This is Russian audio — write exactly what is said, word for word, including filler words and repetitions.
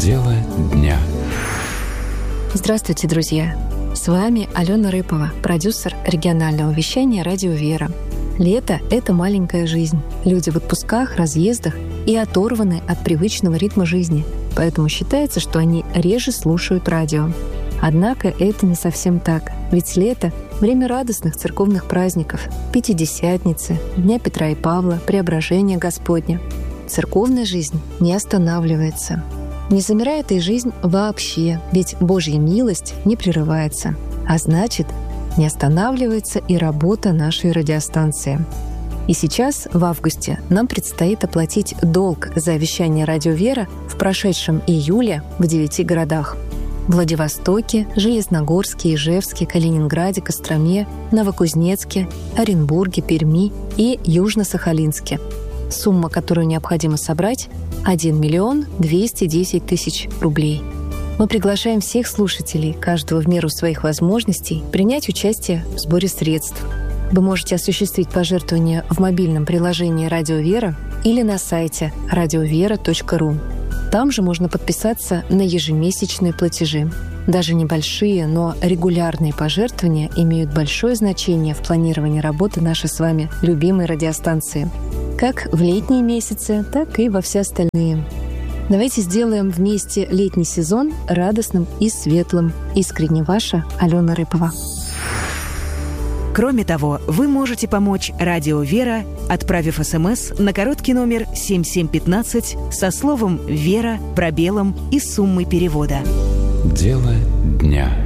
Дело дня. Здравствуйте, друзья! С вами Алена Рыпова, продюсер регионального вещания «Радио Вера». Лето — это маленькая жизнь. Люди в отпусках, разъездах и оторваны от привычного ритма жизни, поэтому считается, что они реже слушают радио. Однако это не совсем так, ведь лето — время радостных церковных праздников — Пятидесятницы, Дня Петра и Павла, Преображения Господня. Церковная жизнь не останавливается. Не замирает и жизнь вообще, ведь Божья милость не прерывается. А значит, не останавливается и работа нашей радиостанции. И сейчас, в августе, нам предстоит оплатить долг за вещание «Радио Вера» в прошедшем июле в девяти городах: Владивостоке, Железногорске, Ижевске, Калининграде, Костроме, Новокузнецке, Оренбурге, Перми и Южно-Сахалинске. Сумма, которую необходимо собрать — один миллион двести десять тысяч рублей. Мы приглашаем всех слушателей, каждого в меру своих возможностей, принять участие в сборе средств. Вы можете осуществить пожертвование в мобильном приложении «Радио Вера» или на сайте радиовера точка ру. Там же можно подписаться на ежемесячные платежи. Даже небольшие, но регулярные пожертвования имеют большое значение в планировании работы нашей с вами любимой радиостанции. Как в летние месяцы, так и во все остальные. Давайте сделаем вместе летний сезон радостным и светлым. Искренне ваша Алена Рыпова. Кроме того, вы можете помочь «Радио Вера», отправив СМС на короткий номер семь семь один пять со словом «Вера», пробелом и суммой перевода. Дело дня.